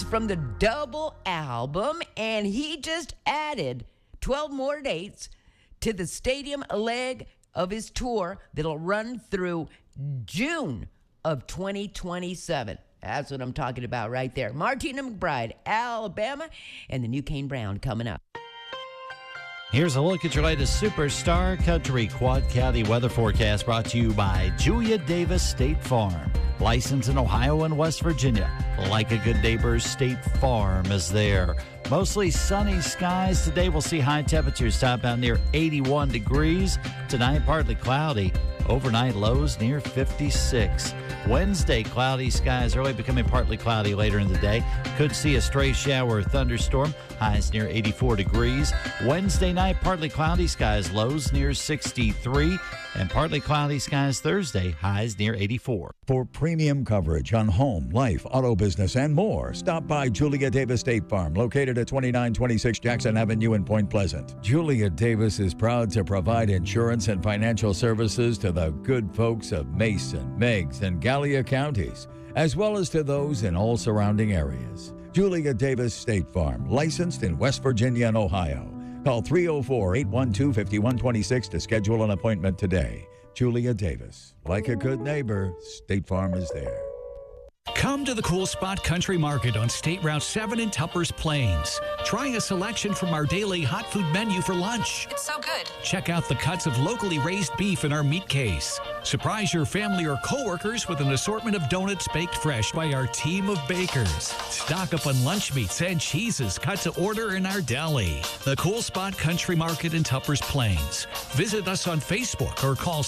from the double album, and he just added 12 more dates to the stadium leg of his tour that'll run through June of 2027. That's what I'm talking about right there. Martina McBride, Alabama, and the new Kane Brown coming up. Here's a look at your latest Superstar Country Quad County weather forecast brought to you by Julia Davis State Farm. Licensed in Ohio and West Virginia. Like a good neighbor, State Farm is there. Mostly sunny skies today. We'll see high temperatures top out near 81 degrees. Tonight, partly cloudy. Overnight lows near 56. Wednesday, cloudy skies early, becoming partly cloudy later in the day. Could see a stray shower or thunderstorm. Highs near 84 degrees. Wednesday night, partly cloudy skies, lows near 63. And partly cloudy skies Thursday, highs near 84. For premium coverage on home, life, auto business, and more, stop by Julia Davis State Farm, located at 2926 Jackson Avenue in Point Pleasant. Julia Davis is proud to provide insurance and financial services to the good folks of Mason, Meigs, and Gallia counties, as well as to those in all surrounding areas. Julia Davis State Farm, licensed in West Virginia and Ohio. Call 304-812-5126 to schedule an appointment today. Julia Davis. Like a good neighbor, State Farm is there. Come to the Cool Spot Country Market on State Route 7 in Tuppers Plains. Try a selection from our daily hot food menu for lunch. It's so good. Check out the cuts of locally raised beef in our meat case. Surprise your family or coworkers with an assortment of donuts baked fresh by our team of bakers. Stock up on lunch meats and cheeses cut to order in our deli. The Cool Spot Country Market in Tuppers Plains. Visit us on Facebook or call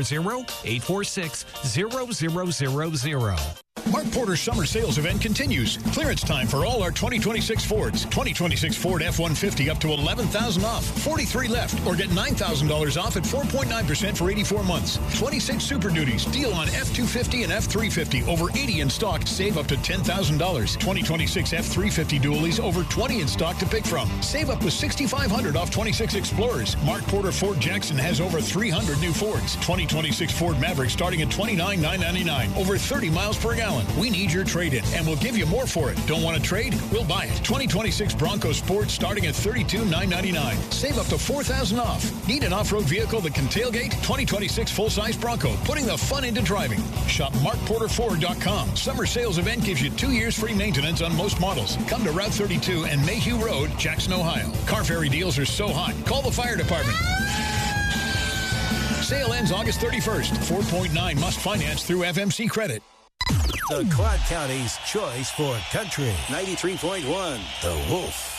740-846-0000. Mark Porter's summer sales event continues. Clearance time for all our 2026 Fords. 2026 Ford F-150 up to $11,000 off. 43 left, or get $9,000 off at 4.9% for 84 months. 26 Super Duties. Deal on F-250 and F-350. Over 80 in stock. Save up to $10,000. 2026 F-350 dualies. Over 20 in stock to pick from. Save up to $6,500 off 26 Explorers. Mark Porter Ford Jackson has over 300 new Fords. 2026 Ford Maverick starting at $29,999. Over 30 miles per gallon. We need your trade-in, and we'll give you more for it. Don't want to trade? We'll buy it. 2026 Bronco Sport starting at $32,999. Save up to $4,000 off. Need an off-road vehicle that can tailgate? 2026 full-size Bronco, putting the fun into driving. Shop MarkPorterFord.com. Summer sales event gives you 2 years free maintenance on most models. Come to Route 32 and Mayhew Road, Jackson, Ohio. Car ferry deals are so hot. Call the fire department. Sale ends August 31st. 4.9 must finance through FMC Credit. The Quad County's choice for country. 93.1 The Wolf.